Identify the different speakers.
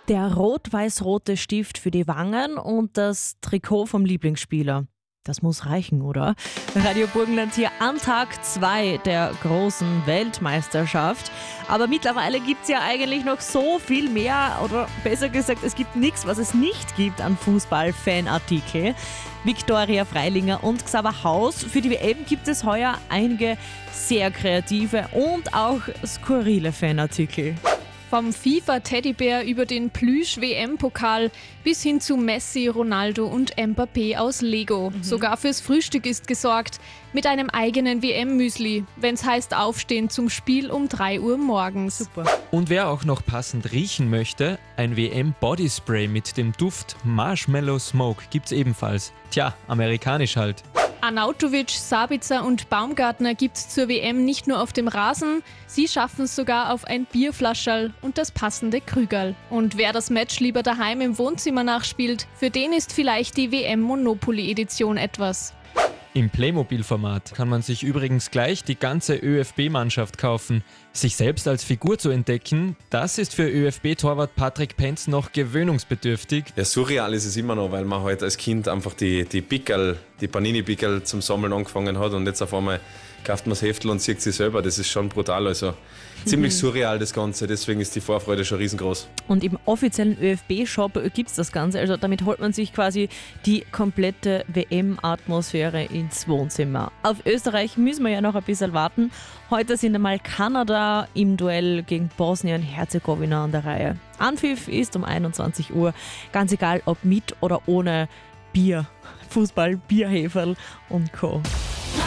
Speaker 1: Der rot-weiß-rote Stift für die Wangen und das Trikot vom Lieblingsspieler. Das muss reichen, oder? Radio Burgenland hier an Tag 2 der großen Weltmeisterschaft. Aber mittlerweile gibt es ja eigentlich noch so viel mehr, oder besser gesagt, es gibt nichts, was es nicht gibt an Fußball-Fanartikel. Viktoria Freilinger und Xaver Haus. Für die WM gibt es heuer einige sehr kreative und auch skurrile Fanartikel.
Speaker 2: Vom FIFA-Teddybär über den Plüsch-WM-Pokal bis hin zu Messi, Ronaldo und Mbappé aus Lego. Sogar fürs Frühstück ist gesorgt. Mit einem eigenen WM-Müsli, wenn's heißt aufstehen zum Spiel um 3 Uhr morgens.
Speaker 1: Super.
Speaker 3: Und wer auch noch passend riechen möchte, ein WM-Bodyspray mit dem Duft Marshmallow Smoke gibt's ebenfalls. Tja, amerikanisch halt.
Speaker 2: Arnautovic, Sabitzer und Baumgartner gibt's zur WM nicht nur auf dem Rasen, sie schaffen es sogar auf ein Bierflascherl und das passende Krügerl. Und wer das Match lieber daheim im Wohnzimmer nachspielt, für den ist vielleicht die WM Monopoly Edition etwas.
Speaker 3: Im Playmobil-Format kann man sich übrigens gleich die ganze ÖFB-Mannschaft kaufen. Sich selbst als Figur zu entdecken, das ist für ÖFB-Torwart Patrick Penz noch gewöhnungsbedürftig.
Speaker 4: Ja, surreal ist es immer noch, weil man halt als Kind einfach die Panini-Pickerl zum Sammeln angefangen hat und jetzt auf einmal kauft man das Heftel und sieht sie selber. Das ist schon brutal, also ziemlich surreal das Ganze, deswegen ist die Vorfreude schon riesengroß.
Speaker 1: Und im offiziellen ÖFB-Shop gibt es das Ganze, also damit holt man sich quasi die komplette WM-Atmosphäre ins Wohnzimmer. Auf Österreich müssen wir ja noch ein bisschen warten. Heute sind einmal Kanada im Duell gegen Bosnien-Herzegowina an der Reihe. Anpfiff ist um 21 Uhr, ganz egal ob mit oder ohne Bier, Fußball, Bierheferl und Co.